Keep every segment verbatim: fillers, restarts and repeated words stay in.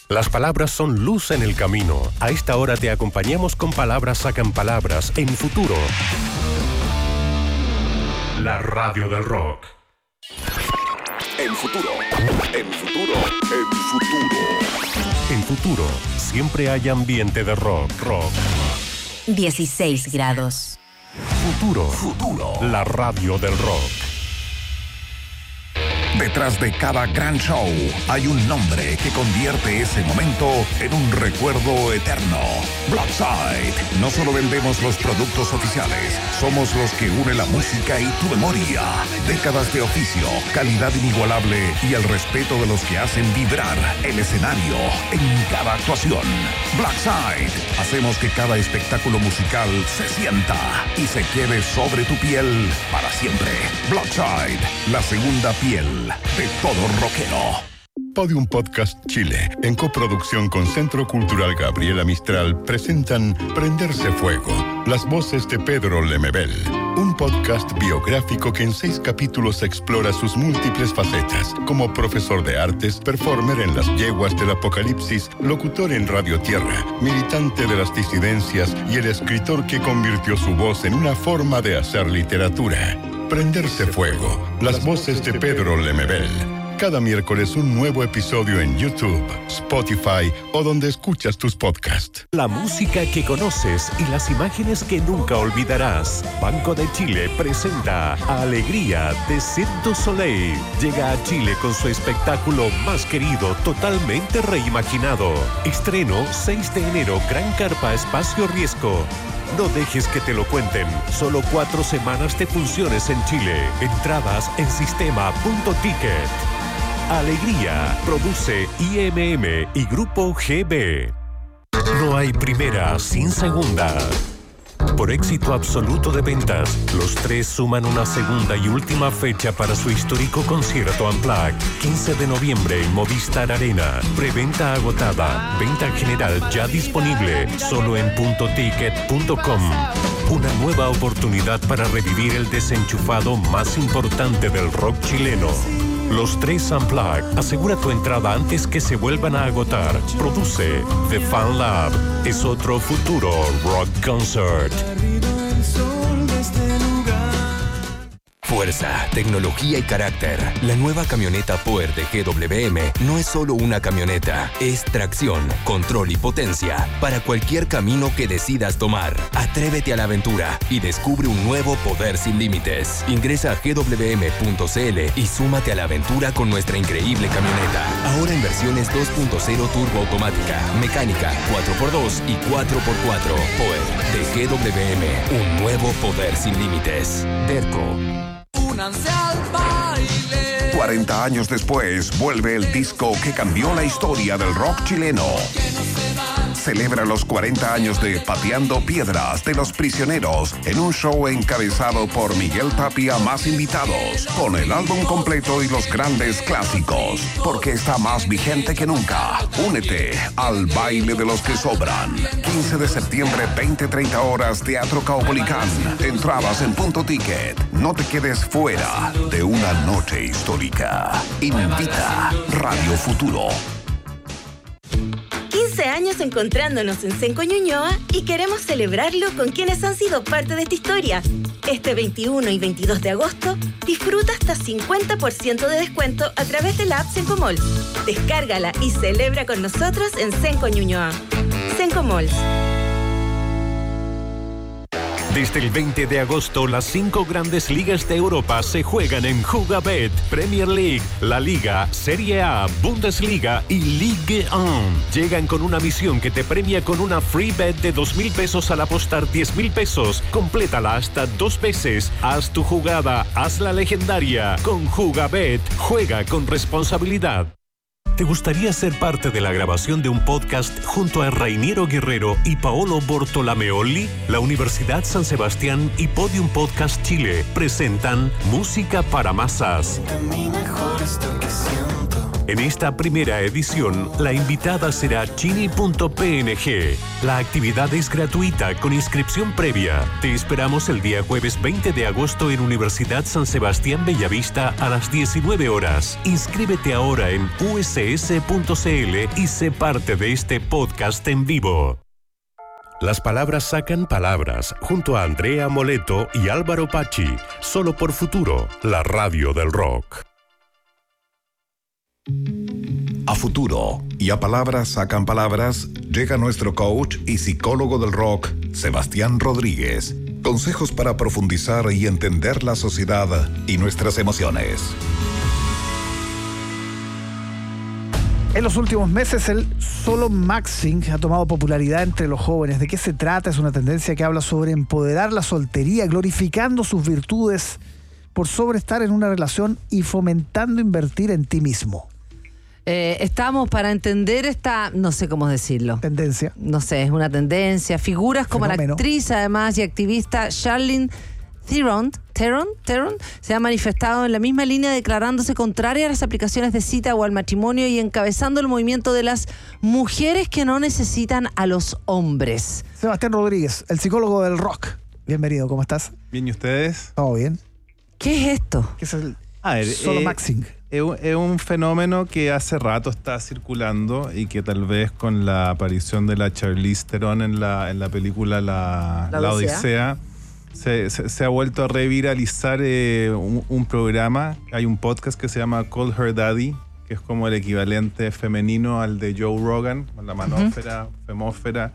Las palabras son luz en el camino. A esta hora te acompañamos con Palabras Sacan Palabras en Futuro. La radio del rock. En Futuro, en Futuro, en Futuro. En Futuro, siempre hay ambiente de rock, rock. dieciséis grados. Futuro, Futuro. La radio del rock. Detrás de cada gran show hay un nombre que convierte ese momento en un recuerdo eterno. Blackside. No solo vendemos los productos oficiales, somos los que unen la música y tu memoria. Décadas de oficio, calidad inigualable y el respeto de los que hacen vibrar el escenario en cada actuación. Blackside. Hacemos que cada espectáculo musical se sienta y se quede sobre tu piel para siempre. Blackside, la segunda piel de todo rockero. Podium Podcast Chile, en coproducción con Centro Cultural Gabriela Mistral, presentan Prenderse Fuego, las voces de Pedro Lemebel, un podcast biográfico que en seis capítulos explora sus múltiples facetas, como profesor de artes, performer en las yeguas del apocalipsis, locutor en Radio Tierra, militante de las disidencias y el escritor que convirtió su voz en una forma de hacer literatura. Prenderse Fuego, las voces de Pedro Lemebel. Cada miércoles un nuevo episodio en YouTube, Spotify o donde escuchas tus podcasts. La música que conoces y las imágenes que nunca olvidarás. Banco de Chile presenta Alegría de Cirque du Soleil. Llega a Chile con su espectáculo más querido, totalmente reimaginado. Estreno seis de enero, Gran Carpa Espacio Riesgo. No dejes que te lo cuenten. Solo cuatro semanas de funciones en Chile. Entradas en sistema punto ticket. Alegría. Produce I M M y Grupo G B. No hay primera sin segunda. Por éxito absoluto de ventas, los tres suman una segunda y última fecha para su histórico concierto Unplugged. quince de noviembre en Movistar Arena. Preventa agotada. Venta general ya disponible. Solo en punto ticket punto com. Una nueva oportunidad para revivir el desenchufado más importante del rock chileno. Los tres Unplugged. Asegura tu entrada antes que se vuelvan a agotar. Produce The Fan Lab. Es otro futuro rock concert. Fuerza, tecnología y carácter. La nueva camioneta Power de G W M no es solo una camioneta, es tracción, control y potencia para cualquier camino que decidas tomar. Atrévete a la aventura y descubre un nuevo poder sin límites. Ingresa a g w m punto c l y súmate a la aventura con nuestra increíble camioneta. Ahora en versiones dos punto cero turbo automática, mecánica, cuatro por dos y cuatro por cuatro. Power de G W M, un nuevo poder sin límites. Derco. cuarenta años después, vuelve el disco que cambió la historia del rock chileno. Celebra los cuarenta años de Pateando Piedras de Los Prisioneros en un show encabezado por Miguel Tapia más invitados, con el álbum completo y los grandes clásicos, porque está más vigente que nunca. Únete al baile de los que sobran. quince de septiembre, veinte treinta horas, Teatro Caupolicán. Entradas en Punto Ticket. No te quedes fuera de una noche histórica. Invita Radio Futuro. quince años encontrándonos en Cenco Ñuñoa y queremos celebrarlo con quienes han sido parte de esta historia. Este veintiuno y veintidós de agosto, disfruta hasta cincuenta por ciento de descuento a través de la app Cenco Malls. Descárgala y celebra con nosotros en Cenco Ñuñoa. Cenco Malls. Desde el veinte de agosto, las cinco grandes ligas de Europa se juegan en Jugabet, Premier League, La Liga, Serie A, Bundesliga y Ligue uno. Llegan con una misión que te premia con una free bet de dos mil pesos al apostar diez mil pesos. Complétala hasta dos veces. Haz tu jugada, hazla legendaria. Con Jugabet, juega con responsabilidad. ¿Te gustaría ser parte de la grabación de un podcast junto a Rainiero Guerrero y Paolo Bortolameoli? La Universidad San Sebastián y Podium Podcast Chile presentan Música para Masas. Mi mejor esto que siento. En esta primera edición, la invitada será chini punto p n g. La actividad es gratuita con inscripción previa. Te esperamos el día jueves veinte de agosto en Universidad San Sebastián Bellavista a las diecinueve horas. Inscríbete ahora en u s s punto c l y sé parte de este podcast en vivo. Las palabras sacan palabras, junto a Andrea Moleto y Álvaro Pachi, solo por Futuro, la radio del rock. A Futuro y a Palabras Sacan Palabras llega nuestro coach y psicólogo del rock, Sebastián Rodríguez. Consejos para profundizar y entender la sociedad y nuestras emociones. En los últimos meses, el solo maxing ha tomado popularidad entre los jóvenes. ¿De qué se trata? Es una tendencia que habla sobre empoderar la soltería, glorificando sus virtudes por sobre estar en una relación y fomentando invertir en ti mismo. Eh, estamos para entender esta, no sé cómo decirlo. Tendencia. No sé, es una tendencia. Figuras como Fenómeno. La actriz, además, y activista Charlize Theron, Theron, Theron se ha manifestado en la misma línea, declarándose contraria a las aplicaciones de cita o al matrimonio y encabezando el movimiento de las mujeres que no necesitan a los hombres. Sebastián Rodríguez, el psicólogo del rock. Bienvenido, ¿cómo estás? Bien, ¿y ustedes? Todo bien. ¿Qué es esto? ¿Qué es el a ver, solo eh, maxing? Es un, es un fenómeno que hace rato está circulando y que tal vez con la aparición de la Charlize Theron en la, en la película La, La, la Odisea, Odisea se, se, se ha vuelto a reviralizar eh, un, un programa. Hay un podcast que se llama Call Her Daddy, que es como el equivalente femenino al de Joe Rogan, la manósfera, uh-huh. femósfera,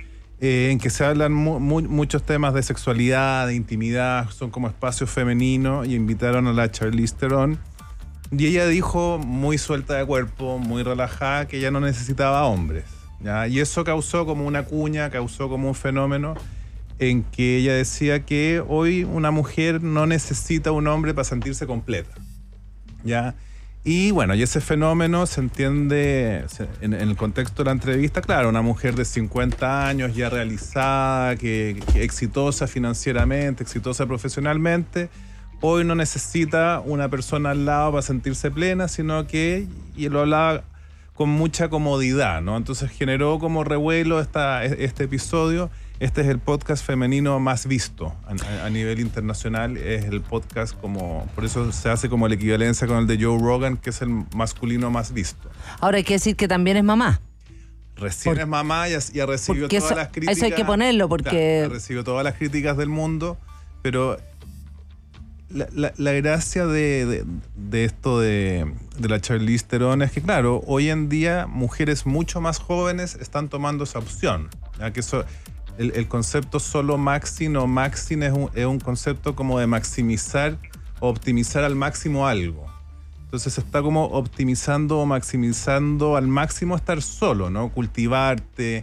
eh, en que se hablan mu mu muchos temas de sexualidad, de intimidad, son como espacios femeninos, y invitaron a la Charlize Theron. Y ella dijo, muy suelta de cuerpo, muy relajada, que ella no necesitaba hombres, ¿ya? Y eso causó como una cuña, causó como un fenómeno en que ella decía que hoy una mujer no necesita un hombre para sentirse completa, ¿ya? Y bueno, y ese fenómeno se entiende en, en el contexto de la entrevista. Claro, una mujer de cincuenta años ya realizada, que, que exitosa financieramente, exitosa profesionalmente, hoy no necesita una persona al lado para sentirse plena, sino que, y lo hablaba con mucha comodidad, ¿no? Entonces generó como revuelo esta, este episodio. Este es el podcast femenino más visto a, a nivel internacional. Es el podcast como, por eso se hace como la equivalencia con el de Joe Rogan, que es el masculino más visto. Ahora hay que decir que también es mamá. Recién Por, es mamá y ha, y ha recibido todas eso, las críticas. Eso hay que ponerlo porque... Claro, ha recibido todas las críticas del mundo, pero... La, la, la gracia de, de, de esto de, de la Charlize Theron es que, claro, hoy en día mujeres mucho más jóvenes están tomando esa opción, ¿ya? Que eso, el, el concepto solo maxing o maxing es un, es un concepto como de maximizar o optimizar al máximo algo. Entonces se está como optimizando o maximizando al máximo estar solo, ¿no? Cultivarte,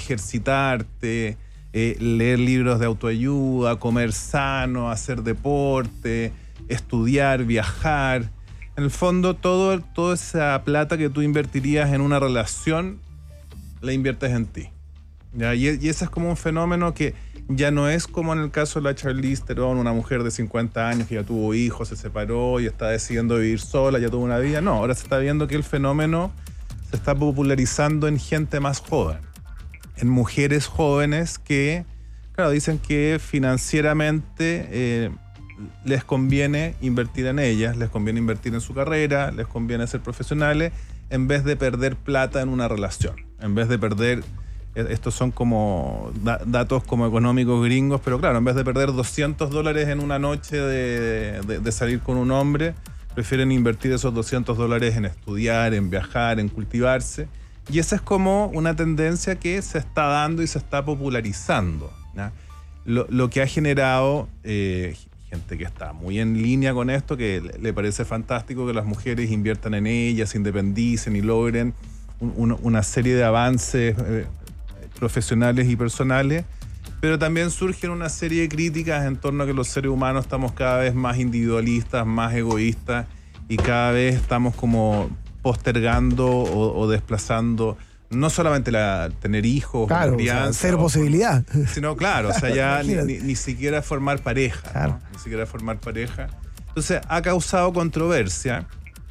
ejercitarte, Eh, leer libros de autoayuda, comer sano, hacer deporte, estudiar, viajar. En el fondo, todo, toda esa plata que tú invertirías en una relación, la inviertes en ti, ¿ya? Y, y ese es como un fenómeno que ya no es como en el caso de la Charlize Theron, una mujer de cincuenta años que ya tuvo hijos, se separó y está decidiendo vivir sola, ya tuvo una vida. No, ahora se está viendo que el fenómeno se está popularizando en gente más joven, en mujeres jóvenes que, claro, dicen que financieramente eh, les conviene invertir en ellas, les conviene invertir en su carrera, les conviene ser profesionales, en vez de perder plata en una relación, en vez de perder, estos son como da, datos como económicos gringos, pero claro, en vez de perder doscientos dólares en una noche de, de, de salir con un hombre, prefieren invertir esos doscientos dólares en estudiar, en viajar, en cultivarse. Y esa es como una tendencia que se está dando y se está popularizando, ¿no? Lo, lo que ha generado eh, gente que está muy en línea con esto, que le, le parece fantástico que las mujeres inviertan en ellas, se independicen y logren un, un, una serie de avances eh, profesionales y personales, pero también surgen una serie de críticas en torno a que los seres humanos estamos cada vez más individualistas, más egoístas, y cada vez estamos como postergando o, o desplazando no solamente la tener hijos, claro, crianza, o sea, cero o, posibilidad, sino claro, o sea, ya ni, ni, ni siquiera formar pareja, claro. ¿no? Ni siquiera formar pareja. Entonces ha causado controversia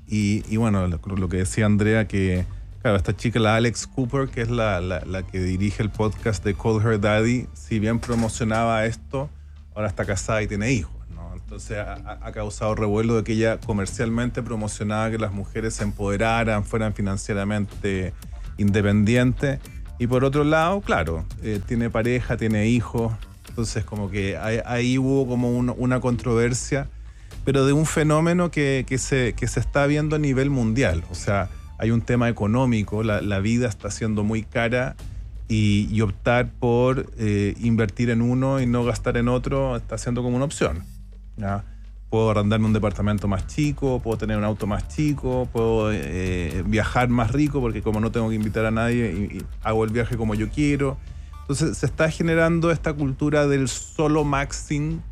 y, y bueno, lo, lo que decía Andrea, que claro, esta chica, la Alex Cooper, que es la, la, la que dirige el podcast de Call Her Daddy, si bien promocionaba esto, ahora está casada y tiene hijos, ¿no? Entonces ha, ha causado revuelo de que ella comercialmente promocionaba que las mujeres se empoderaran, fueran financieramente independientes. Y por otro lado, claro, eh, tiene pareja, tiene hijos, entonces como que ahí, ahí hubo como un, una controversia, pero de un fenómeno que, que, se, que se está viendo a nivel mundial. O sea, hay un tema económico, la, la vida está siendo muy cara y, y optar por eh, invertir en uno y no gastar en otro está siendo como una opción, ¿ya? Puedo arrendarme un departamento más chico, puedo tener un auto más chico, puedo eh, viajar más rico porque como no tengo que invitar a nadie y, y hago el viaje como yo quiero. Entonces se está generando esta cultura del solo maxing,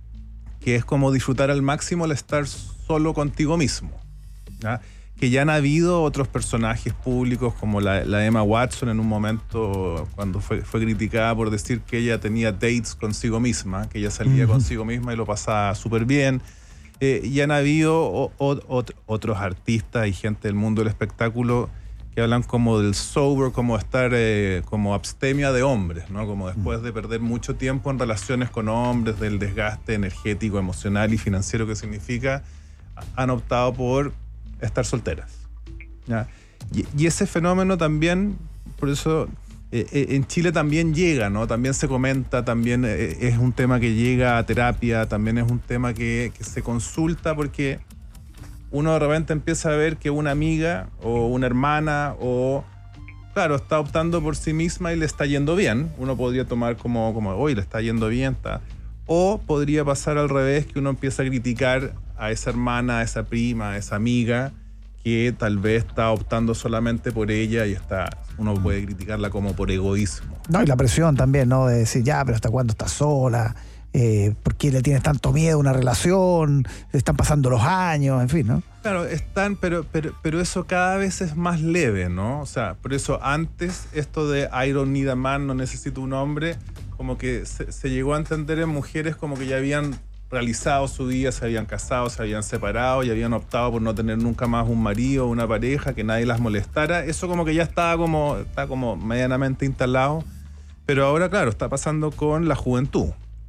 que es como disfrutar al máximo el estar solo contigo mismo, ¿ya? Que ya han habido otros personajes públicos como la, la Emma Watson en un momento cuando fue, fue criticada por decir que ella tenía dates consigo misma, que ella salía uh-huh. consigo misma y lo pasaba súper bien. Eh, y han habido o, o, o, otros artistas y gente del mundo del espectáculo que hablan como del sober, como estar eh, como abstemia de hombres, ¿no? Como después uh-huh. de perder mucho tiempo en relaciones con hombres, del desgaste energético, emocional y financiero que significa, han optado por estar solteras, ¿ya? Y, y ese fenómeno también, por eso eh, eh, en Chile también llega, ¿no? También se comenta, también eh, es un tema que llega a terapia, también es un tema que, que se consulta porque uno de repente empieza a ver que una amiga o una hermana o, claro, está optando por sí misma y le está yendo bien. Uno podría tomar como, como oye, le está yendo bien, está. O podría pasar al revés, que uno empieza a criticar a esa hermana, a esa prima, a esa amiga que tal vez está optando solamente por ella y está, uno puede criticarla como por egoísmo. No, y la presión también, ¿no? De decir, ya, pero ¿hasta cuándo estás sola? Eh, ¿Por qué le tienes tanto miedo a una relación? Le están pasando los años, en fin, ¿no? Claro, están, pero, pero, pero eso cada vez es más leve, ¿no? O sea, por eso antes esto de I don't need a man, no necesito un hombre, como que se, se llegó a entender en mujeres como que ya habían realizado su vida, se habían casado, se habían separado y habían optado por no tener nunca más un marido o una pareja, que nadie las molestara. Eso como que ya estaba como, está como medianamente instalado, pero ahora, claro, está pasando con la juventud.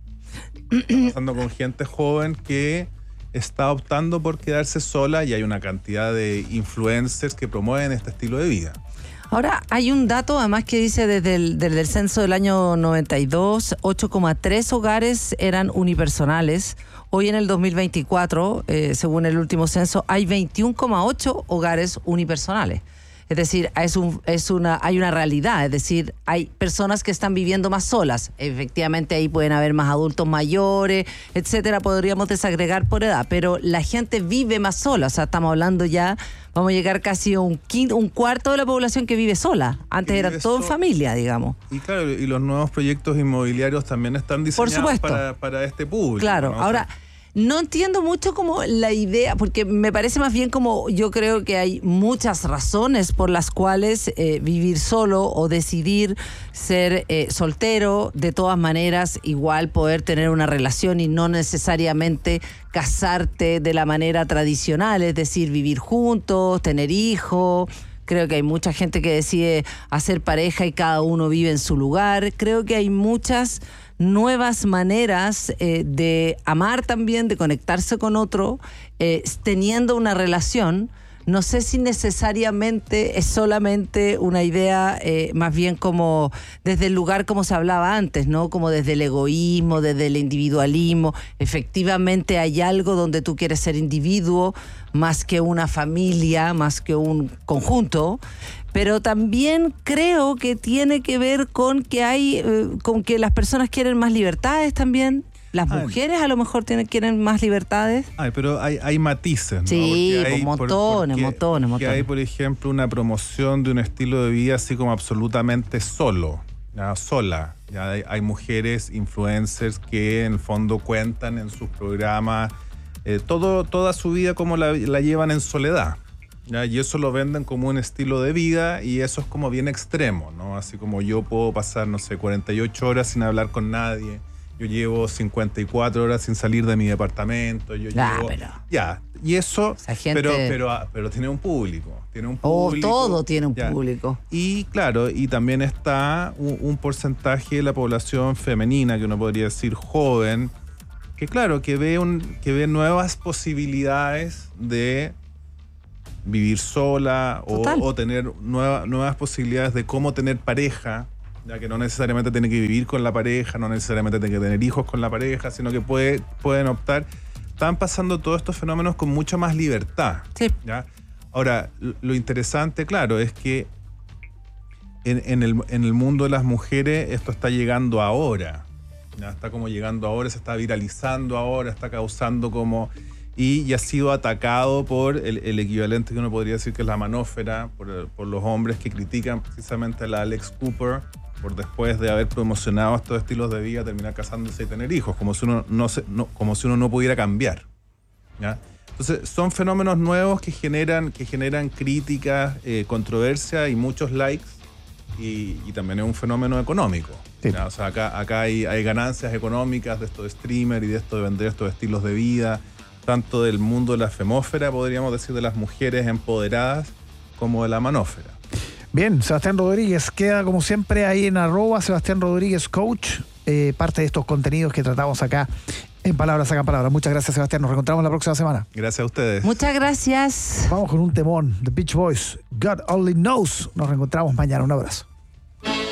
Está pasando con gente joven que está optando por quedarse sola y hay una cantidad de influencers que promueven este estilo de vida. Ahora, hay un dato además que dice desde el, desde el censo del año noventa y dos, ocho coma tres hogares eran unipersonales. Hoy en el dos mil veinticuatro, eh, según el último censo, hay veintiuno coma ocho hogares unipersonales. Es decir, es un, es una, hay una realidad, es decir, hay personas que están viviendo más solas. Efectivamente, ahí pueden haber más adultos mayores, etcétera, podríamos desagregar por edad, pero la gente vive más sola. O sea, estamos hablando ya, vamos a llegar casi a un quinto, un cuarto de la población que vive sola. Antes era todo en familia, digamos. Y claro, y los nuevos proyectos inmobiliarios también están diseñados para, para este público. Claro, ¿no? Ahora... No entiendo mucho como la idea, porque me parece más bien como yo creo que hay muchas razones por las cuales eh, vivir solo o decidir ser eh, soltero, de todas maneras igual poder tener una relación y no necesariamente casarte de la manera tradicional, es decir, vivir juntos, tener hijos. Creo que hay mucha gente que decide hacer pareja y cada uno vive en su lugar. Creo que hay muchas nuevas maneras eh, de amar también, de conectarse con otro, eh, teniendo una relación. No sé si necesariamente es solamente una idea eh, más bien como desde el lugar como se hablaba antes, ¿no? Como desde el egoísmo, desde el individualismo. Efectivamente hay algo donde tú quieres ser individuo más que una familia, más que un conjunto. Pero también creo que tiene que ver con que hay, eh, con que las personas quieren más libertades también. Las mujeres a lo mejor tienen, quieren más libertades. Ay, pero hay, hay matices, ¿no? Sí, hay, montones, por, porque, montones, montones. hay, por ejemplo, una promoción de un estilo de vida así como absolutamente solo, ¿ya? Sola. ¿Ya? Hay, hay mujeres influencers que en el fondo cuentan en sus programas eh, todo, toda su vida como la, la llevan en soledad. ¿Ya? Y eso lo venden como un estilo de vida y eso es como bien extremo, ¿no? Así como yo puedo pasar, no sé, cuarenta y ocho horas sin hablar con nadie yo llevo cincuenta y cuatro horas sin salir de mi departamento, yo Ah, llevo... pero- Ya, y eso, Esa gente- pero, pero, ah, pero tiene un público, tiene un Oh, público. todo tiene un ya. público. Y claro, y también está un, un porcentaje de la población femenina, que uno podría decir joven, que claro, que ve, un, que ve nuevas posibilidades de vivir sola o, Total. o tener nueva- nuevas posibilidades de cómo tener pareja, ya que no necesariamente tiene que vivir con la pareja, no necesariamente tiene que tener hijos con la pareja, sino que puede, pueden optar. Están pasando todos estos fenómenos con mucha más libertad. Sí. ¿Ya? Ahora, lo- lo interesante, claro, es que en, en el, en el mundo de las mujeres esto está llegando ahora. ¿Ya? Está como llegando ahora, se está viralizando ahora, está causando como... Y, y ha sido atacado por el, el equivalente que uno podría decir que es la manósfera, por, por los hombres que critican precisamente a la Alex Cooper por después de haber promocionado estos estilos de vida, terminar casándose y tener hijos, como si uno no, se, no, como si uno no pudiera cambiar. ¿Ya? Entonces, son fenómenos nuevos que generan, que generan críticas, eh, controversia y muchos likes, y, y también es un fenómeno económico. Sí. ¿Ya? O sea, acá, acá hay, hay ganancias económicas de estos streamers y de esto de vender estos estilos de vida, tanto del mundo de la femósfera, podríamos decir, de las mujeres empoderadas, como de la manósfera. Bien, Sebastián Rodríguez, queda como siempre ahí en arroba Sebastián Rodríguez Coach, eh, parte de estos contenidos que tratamos acá en Palabras Sacan Palabras. Muchas gracias, Sebastián. Nos reencontramos la próxima semana. Gracias a ustedes. Muchas gracias. Vamos con un temón, The Beach Boys, God Only Knows. Nos reencontramos mañana. Un abrazo.